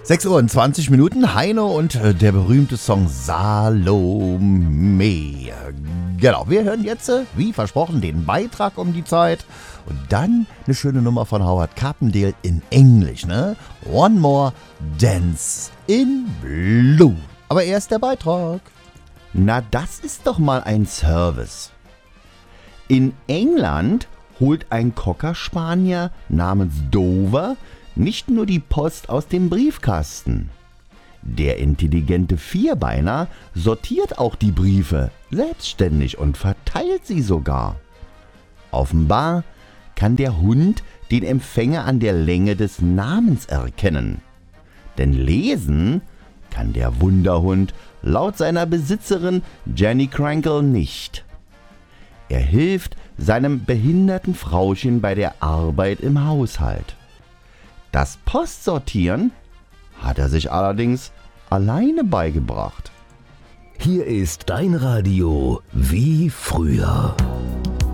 6 Uhr und 20 Minuten, Heino und der berühmte Song Salome. Genau, wir hören jetzt, wie versprochen, den Beitrag um die Zeit und dann eine schöne Nummer von Howard Carpendale in Englisch, ne? One More Dance in Blue. Aber erst der Beitrag. Na, das ist doch mal ein Service. In England holt ein Cocker Spaniel namens Dover nicht nur die Post aus dem Briefkasten. Der intelligente Vierbeiner sortiert auch die Briefe selbstständig und verteilt sie sogar. Offenbar kann der Hund den Empfänger an der Länge des Namens erkennen. Denn lesen kann der Wunderhund laut seiner Besitzerin Jenny Krankel nicht. Er hilft seinem behinderten Frauchen bei der Arbeit im Haushalt. Das Postsortieren hat er sich allerdings alleine beigebracht. Hier ist dein Radio wie früher.